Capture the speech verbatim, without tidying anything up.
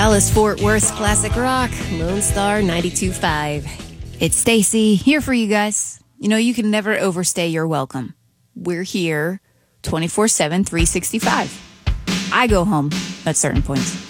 Dallas Fort Worth's classic rock, Lone Star ninety-two point five. It's Stacy here for you guys. You know, you can never overstay your welcome. We're here twenty-four seven, three sixty-five. I go home at certain points.